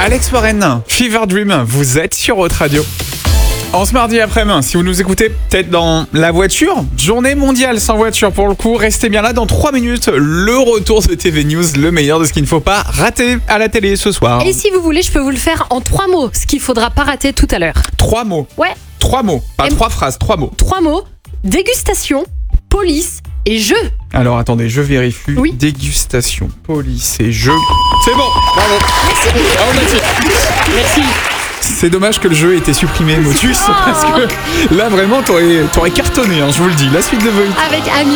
Alex Warren, Fever Dream, vous êtes sur Haute Radio. En ce mardi après-midi, si vous nous écoutez peut-être dans la voiture, journée mondiale sans voiture pour le coup, restez bien là dans 3 minutes, le retour de TV News, le meilleur de ce qu'il ne faut pas rater à la télé ce soir. Et si vous voulez, je peux vous le faire en 3 mots, ce qu'il faudra pas rater tout à l'heure. 3 mots. Ouais. 3 mots, pas 3 phrases, 3 mots. 3 mots, dégustation, police et jeu. Alors attendez, je vérifie. Oui. Dégustation, police et jeu. C'est bon, bravo. Bravo Mathilde. Merci. C'est dommage que le jeu ait été supprimé, Motus, parce que là vraiment t'aurais cartonné, hein, je vous le dis. La suite de Voït. Avec Ami.